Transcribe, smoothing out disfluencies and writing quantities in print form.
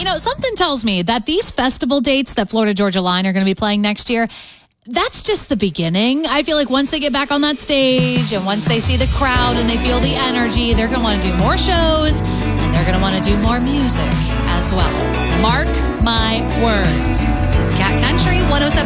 Something tells me that these festival dates that Florida Georgia Line are going to be playing next year, that's just the beginning. I feel like once they get back on that stage and once they see the crowd and they feel the energy, they're going to want to do more shows and they're going to want to do more music as well. Mark my words. Cat Country 107.